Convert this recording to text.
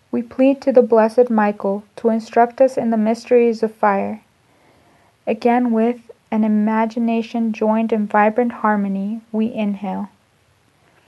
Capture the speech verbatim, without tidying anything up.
We plead to the blessed Michael to instruct us in the mysteries of fire. Again, with an imagination joined in vibrant harmony, we inhale.